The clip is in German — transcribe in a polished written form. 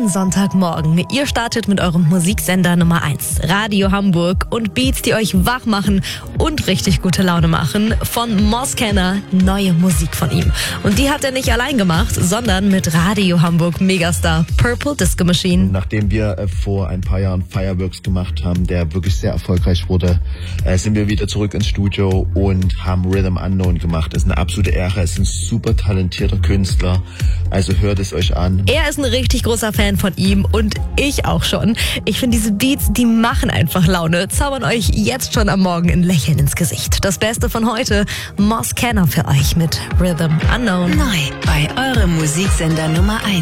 jeden Sonntagmorgen. Ihr startet mit eurem Musiksender Nummer 1, Radio Hamburg, und Beats, die euch wach machen und richtig gute Laune machen. Von Moskenner, neue Musik von ihm. Und die hat er nicht allein gemacht, sondern mit Radio Hamburg Megastar Purple Disco Machine. Nachdem wir vor ein paar Jahren Fireworks gemacht haben, der wirklich sehr erfolgreich wurde, sind wir wieder zurück ins Studio und haben Rhythm Unknown gemacht. Das ist eine absolute Ehre, er ist ein super talentierter Künstler, also hört es euch an. Er ist ein richtig großer Fan von ihm und ich auch schon. Ich finde, diese Beats, die machen einfach Laune, zaubern euch jetzt schon am Morgen ein Lächeln ins Gesicht. Das Beste von heute, Moskenner für euch mit Rhythm Unknown. Neu bei eurem Musiksender Nummer 1.